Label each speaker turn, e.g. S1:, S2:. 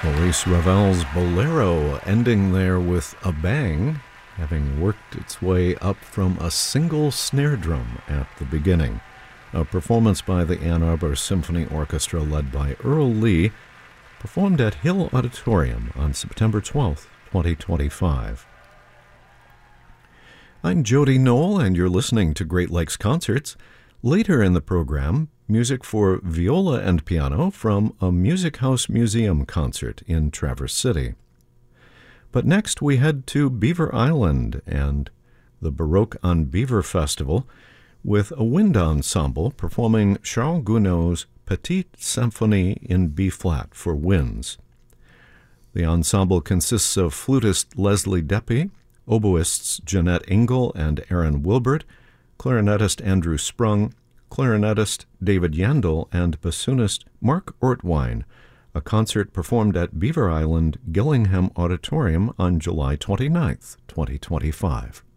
S1: Maurice Ravel's Bolero ending there with a bang, having worked its way up from a single snare drum at the beginning. A performance by the Ann Arbor Symphony Orchestra led by Earl Lee, performed at Hill Auditorium on September 12, 2025. I'm Jody Knoll, and you're listening to Great Lakes Concerts. Later in the program, music for viola and piano from a Music House Museum concert in Traverse City. But next we head to Beaver Island and the Baroque on Beaver Festival with a wind ensemble performing Charles Gounod's Petite Symphonie in B-flat for winds. The ensemble consists of flutist Leslie Deppy, oboists Jeanette Engel and Aaron Wilbert, clarinetist Andrew Sprung, clarinetist David Yandel, and bassoonist Mark Ortwine, a concert performed at Beaver Island Gillingham Auditorium on July 29, 2025.